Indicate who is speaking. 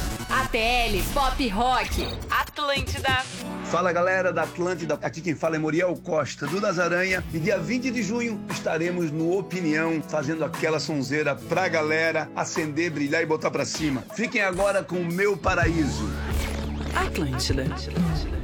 Speaker 1: ATL Pop Rock. Atlântida.
Speaker 2: Fala galera da Atlântida, aqui quem fala é Muriel Costa, do Das Aranha, e dia 20 de junho estaremos no Opinião, fazendo aquela sonzeira pra galera acender, brilhar e botar pra cima. Fiquem agora com o Meu Paraíso.
Speaker 1: Atlântida.